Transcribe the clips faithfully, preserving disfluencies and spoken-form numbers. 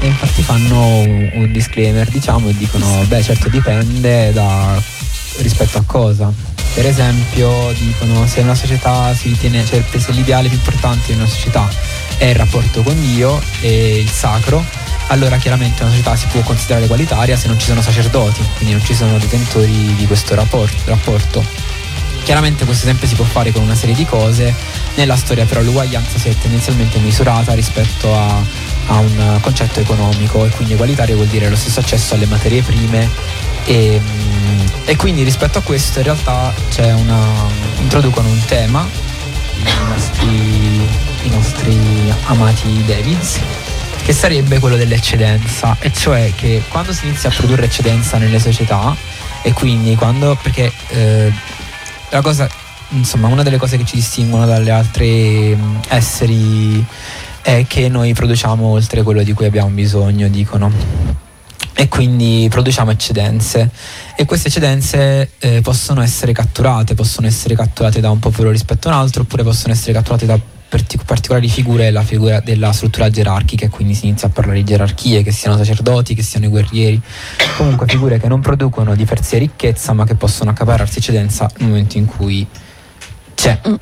e infatti fanno un, un disclaimer, diciamo, e dicono beh certo dipende da rispetto a cosa. Per esempio dicono se una società si ritiene, cioè se l'ideale più importante di una società è il rapporto con Dio e il sacro, allora chiaramente una società si può considerare egualitaria se non ci sono sacerdoti, quindi non ci sono detentori di questo rapporto, rapporto. Chiaramente questo esempio si può fare con una serie di cose, nella storia però l'uguaglianza si è tendenzialmente misurata rispetto a, a un concetto economico, e quindi egualitario vuol dire lo stesso accesso alle materie prime e, e quindi rispetto a questo in realtà c'è una introducono un tema i nostri, i nostri amati Davids, che sarebbe quello dell'eccedenza, e cioè che quando si inizia a produrre eccedenza nelle società, e quindi quando, perché eh, la cosa, insomma, una delle cose che ci distinguono dalle altre mh, esseri è che noi produciamo oltre quello di cui abbiamo bisogno, dicono, e quindi produciamo eccedenze, e queste eccedenze eh, possono essere catturate, possono essere catturate da un popolo rispetto a un altro, oppure possono essere catturate da particolari figure, la figura della struttura gerarchica, e quindi si inizia a parlare di gerarchie, che siano sacerdoti, che siano i guerrieri, comunque figure che non producono di per sé ricchezza ma che possono accaparrarsi eccedenza nel momento in cui c'è. Mm.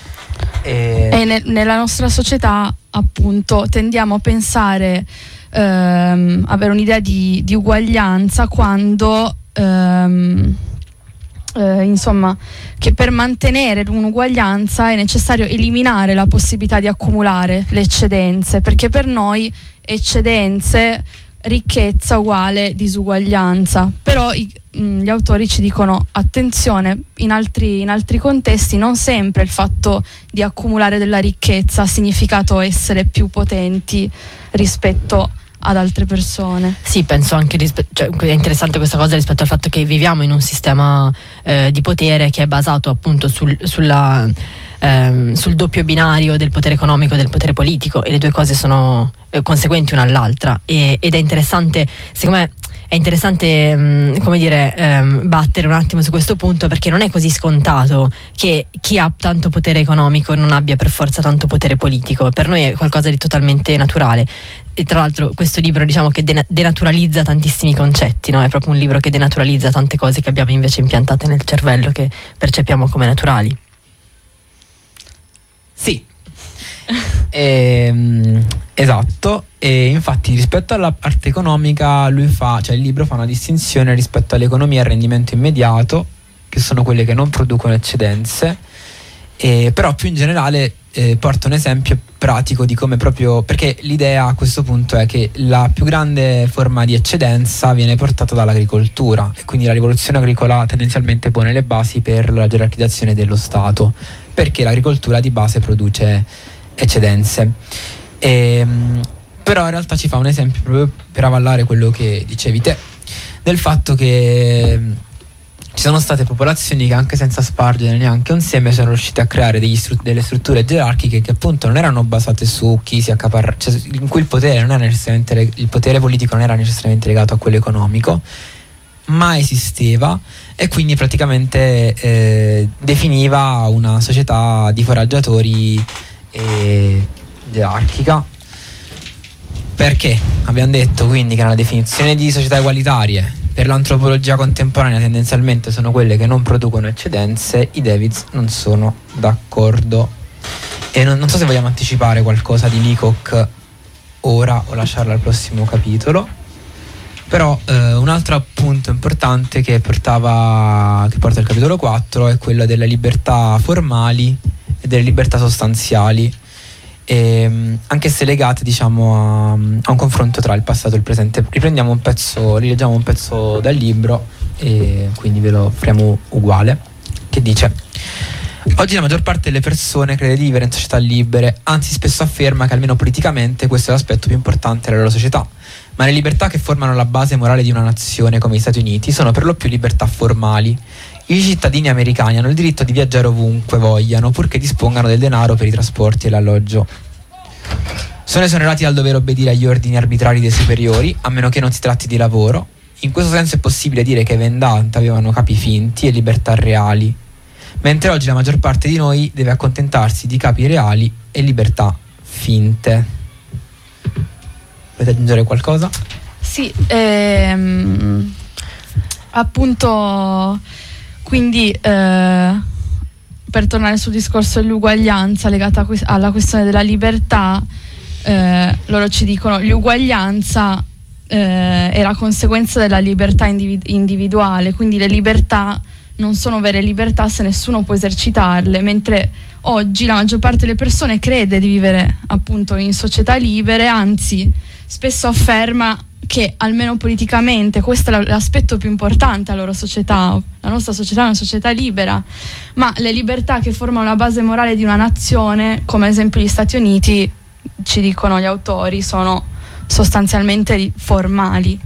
E, e ne, nella nostra società appunto tendiamo a pensare, ehm, avere un'idea di, di uguaglianza quando ehm, Eh, insomma, che per mantenere un'uguaglianza è necessario eliminare la possibilità di accumulare le eccedenze, perché per noi eccedenze, ricchezza uguale disuguaglianza. Però i, mh, gli autori ci dicono attenzione, in altri, in altri contesti non sempre il fatto di accumulare della ricchezza ha significato essere più potenti rispetto ad altre persone. Sì, penso anche rispe- cioè, è interessante questa cosa rispetto al fatto che viviamo in un sistema eh, di potere che è basato appunto sul, sulla, ehm, sul doppio binario del potere economico e del potere politico, e le due cose sono eh, conseguenti una all'altra, e, ed è interessante, secondo me è interessante mh, come dire ehm, battere un attimo su questo punto, perché non è così scontato che chi ha tanto potere economico non abbia per forza tanto potere politico. Per noi è qualcosa di totalmente naturale, e tra l'altro questo libro diciamo che de- denaturalizza tantissimi concetti, no? È proprio un libro che denaturalizza tante cose che abbiamo invece impiantate nel cervello, che percepiamo come naturali. Sì. ehm, esatto, e infatti rispetto alla parte economica lui fa, cioè il libro fa una distinzione rispetto all'economia e al rendimento immediato, che sono quelle che non producono eccedenze, e però più in generale eh, porta un esempio pratico di come proprio, perché l'idea a questo punto è che la più grande forma di eccedenza viene portata dall'agricoltura, e quindi la rivoluzione agricola tendenzialmente pone le basi per la gerarchizzazione dello Stato, perché l'agricoltura di base produce eccedenze. E, però in realtà ci fa un esempio proprio per avallare quello che dicevi te, del fatto che ci sono state popolazioni che anche senza spargere neanche un seme sono riuscite a creare degli stru- delle strutture gerarchiche che appunto non erano basate su chi si accaparra, cioè in cui il potere non era necessariamente leg- il potere politico non era necessariamente legato a quello economico, ma esisteva, e quindi praticamente eh, definiva una società di foraggiatori eh, gerarchica. Perché abbiamo detto quindi che nella definizione di società egualitarie per l'antropologia contemporanea tendenzialmente sono quelle che non producono eccedenze, i Davids non sono d'accordo. E non, non so se vogliamo anticipare qualcosa di Leacock ora o lasciarla al prossimo capitolo, però eh, un altro punto importante che portava che porta il capitolo quattro è quello delle libertà formali e delle libertà sostanziali, e, anche se legate diciamo a, a un confronto tra il passato e il presente. Riprendiamo un pezzo, rileggiamo un pezzo dal libro e quindi ve lo offriamo uguale, che dice: oggi la maggior parte delle persone crede di vivere in società libere, anzi spesso afferma che almeno politicamente questo è l'aspetto più importante della loro società, ma le libertà che formano la base morale di una nazione come gli Stati Uniti sono per lo più libertà formali. I cittadini americani hanno il diritto di viaggiare ovunque vogliano, purché dispongano del denaro per i trasporti e l'alloggio. Sono esonerati dal dover obbedire agli ordini arbitrari dei superiori, a meno che non si tratti di lavoro. In questo senso è possibile dire che i Vendanta avevano capi finti e libertà reali, mentre oggi la maggior parte di noi deve accontentarsi di capi reali e libertà finte. Volete aggiungere qualcosa? Sì, ehm, appunto, quindi eh, per tornare sul discorso dell'uguaglianza legata que- alla questione della libertà, eh, loro ci dicono l'uguaglianza eh, è la conseguenza della libertà individu- individuale, quindi le libertà non sono vere libertà se nessuno può esercitarle, mentre oggi la maggior parte delle persone crede di vivere appunto in società libere, anzi spesso afferma che almeno politicamente questo è l'aspetto più importante della loro società. La nostra società è una società libera, ma le libertà che formano la base morale di una nazione, come ad esempio gli Stati Uniti, ci dicono gli autori, sono sostanzialmente formali.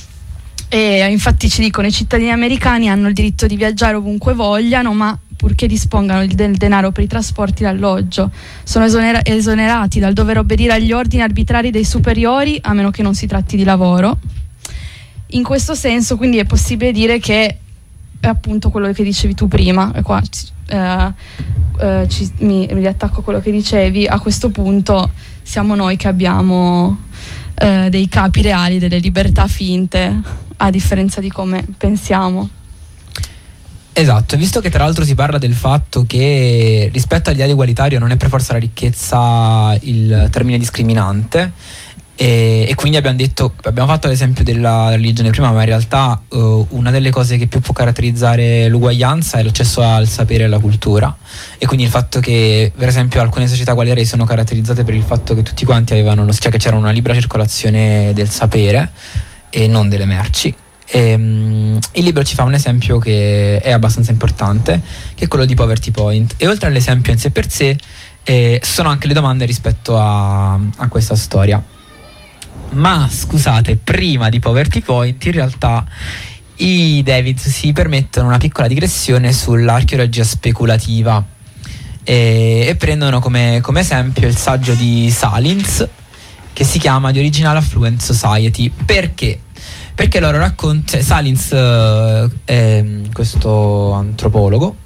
E infatti ci dicono: i cittadini americani hanno il diritto di viaggiare ovunque vogliano, ma purché dispongano del denaro per i trasporti e l'alloggio. Sono esonera- esonerati dal dover obbedire agli ordini arbitrari dei superiori, a meno che non si tratti di lavoro. In questo senso, quindi, è possibile dire che è appunto quello che dicevi tu prima, e qua eh, eh, ci, mi riattacco a quello che dicevi, a questo punto siamo noi che abbiamo eh, dei capi reali, delle libertà finte, a differenza di come pensiamo. Esatto, visto che tra l'altro si parla del fatto che rispetto all'ideale egualitario non è per forza la ricchezza il termine discriminante, e, e quindi abbiamo detto, abbiamo fatto l'esempio della religione prima, ma in realtà uh, una delle cose che più può caratterizzare l'uguaglianza è l'accesso al sapere e alla cultura, e quindi il fatto che per esempio alcune società egualitarie sono caratterizzate per il fatto che tutti quanti avevano, cioè che c'era una libera circolazione del sapere e non delle merci. E, um, il libro ci fa un esempio che è abbastanza importante, che è quello di Poverty Point, e oltre all'esempio in sé per sé eh, sono anche le domande rispetto a, a questa storia. Ma scusate, prima di Poverty Point in realtà i Davids si permettono una piccola digressione sull'archeologia speculativa e, e prendono come, come esempio il saggio di Salins che si chiama The Original Affluent Society. Perché? Perché loro raccontano, cioè Salins eh, è questo antropologo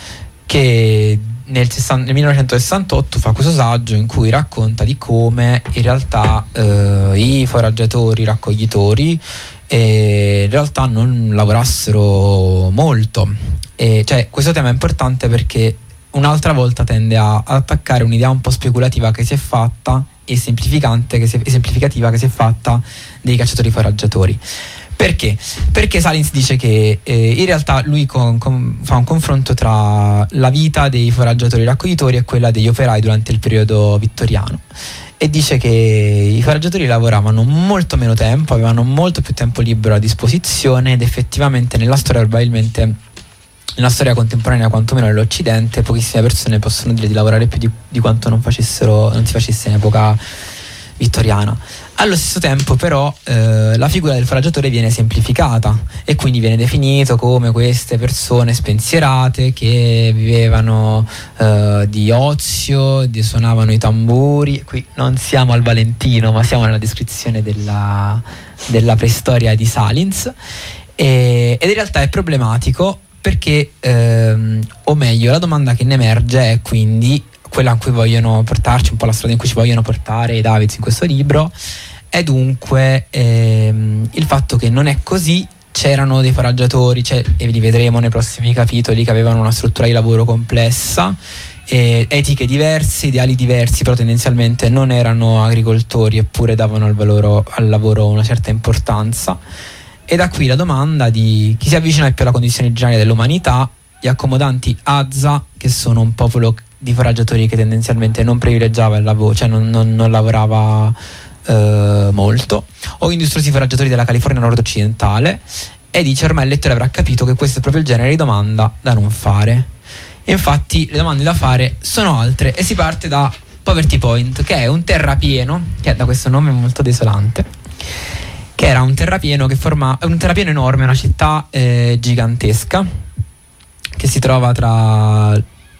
che nel, nel millenovecentosessantotto fa questo saggio in cui racconta di come in realtà eh, i foraggiatori, i raccoglitori eh, in realtà non lavorassero molto. E, cioè, questo tema è importante perché un'altra volta tende a, ad attaccare un'idea un po' speculativa che si è fatta e semplificante che si è, semplificativa che si è fatta dei cacciatori foraggiatori. Perché? Perché Salins dice che eh, in realtà lui con, con, fa un confronto tra la vita dei foraggiatori raccoglitori e quella degli operai durante il periodo vittoriano, e dice che i foraggiatori lavoravano molto meno tempo, avevano molto più tempo libero a disposizione, ed effettivamente nella storia probabilmente nella storia contemporanea, quantomeno nell'Occidente, pochissime persone possono dire di lavorare più di, di quanto non facessero, non si facesse in epoca vittoriana. Allo stesso tempo però eh, la figura del foraggiatore viene semplificata e quindi viene definito come queste persone spensierate che vivevano eh, di ozio, di suonavano i tamburi. Qui non siamo al Valentino, ma siamo nella descrizione della, della preistoria di Salins, e, ed in realtà è problematico perché, ehm, o meglio, la domanda che ne emerge è quindi quella in cui vogliono portarci, un po' la strada in cui ci vogliono portare i Davids in questo libro, è dunque ehm, il fatto che non è così. C'erano dei foraggiatori, cioè, e li vedremo nei prossimi capitoli, che avevano una struttura di lavoro complessa, eh, etiche diverse, ideali diversi, però tendenzialmente non erano agricoltori, eppure davano al, valoro, al lavoro una certa importanza. E da qui la domanda di chi si avvicina più alla condizione originaria dell'umanità: gli accomodanti Hadza, che sono un popolo di foraggiatori che tendenzialmente non privilegiava il lavoro, cioè non, non, non lavorava eh, molto, o gli industriosi foraggiatori della California nord-occidentale. E dice: ormai il lettore avrà capito che questo è proprio il genere di domanda da non fare. E infatti le domande da fare sono altre, e si parte da Poverty Point, che è un terrapieno, che da questo nome molto desolante, che era un terrapieno che forma un terrapieno enorme, una città eh, gigantesca che si trova tra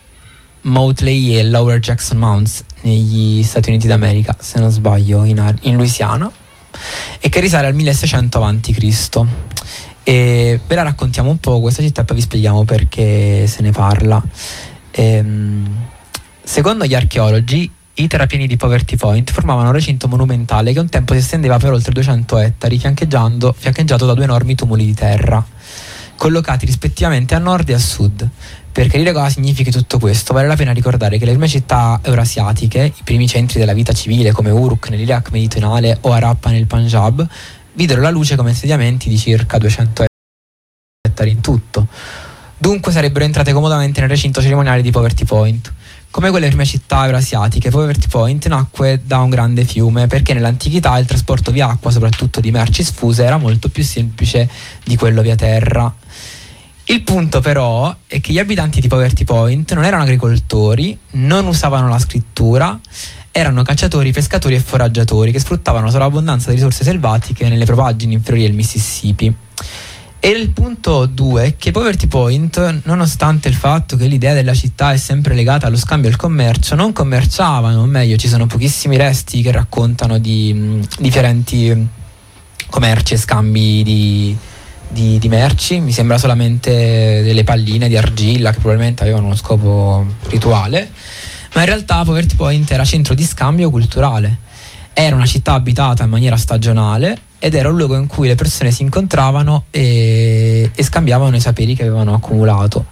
Motley e Lower Jackson Mounds negli Stati Uniti d'America, se non sbaglio, in, in Louisiana, e che risale al milleseicento avanti Cristo. E ve la raccontiamo un po' questa città e poi vi spieghiamo perché se ne parla. Ehm, secondo gli archeologi I terrapieni di Poverty Point formavano un recinto monumentale che un tempo si estendeva per oltre duecento ettari, fiancheggiando, fiancheggiato da due enormi tumuli di terra, collocati rispettivamente a nord e a sud. Per chiarire cosa significhi tutto questo, vale la pena ricordare che le prime città eurasiatiche, i primi centri della vita civile come Uruk nell'Iraq meridionale o Harappa nel Punjab, videro la luce come insediamenti di circa duecento ettari in tutto. Dunque sarebbero entrate comodamente nel recinto cerimoniale di Poverty Point. Come quelle prime città eurasiatiche, Poverty Point nacque da un grande fiume, perché nell'antichità il trasporto via acqua, soprattutto di merci sfuse, era molto più semplice di quello via terra. Il punto però è che gli abitanti di Poverty Point non erano agricoltori, non usavano la scrittura, erano cacciatori, pescatori e foraggiatori che sfruttavano la sovrabbondanza di risorse selvatiche nelle propaggini inferiori del Mississippi. E il punto due è che Poverty Point, nonostante il fatto che l'idea della città è sempre legata allo scambio e al commercio, non commerciavano, o meglio, ci sono pochissimi resti che raccontano di mh, differenti commerci e scambi di, di, di merci. Mi sembra solamente delle palline di argilla che probabilmente avevano uno scopo rituale, ma in realtà Poverty Point era centro di scambio culturale. Era una città abitata in maniera stagionale ed era un luogo in cui le persone si incontravano e, e scambiavano i saperi che avevano accumulato.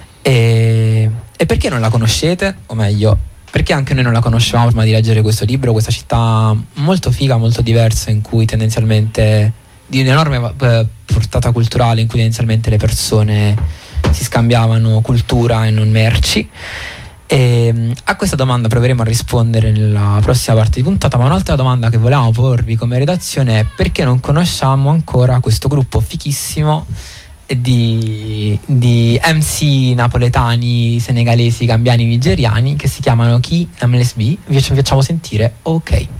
E, e perché non la conoscete? O meglio, perché anche noi non la conoscevamo prima di leggere questo libro, questa città molto figa, molto diversa, in cui tendenzialmente, di un'enorme eh, portata culturale, in cui tendenzialmente le persone si scambiavano cultura e non merci. E a questa domanda proveremo a rispondere nella prossima parte di puntata, ma un'altra domanda che volevamo porvi come redazione è: perché non conosciamo ancora questo gruppo fichissimo di, di M C napoletani, senegalesi, gambiani, nigeriani che si chiamano Ki M L S B? Vi facciamo sentire OK.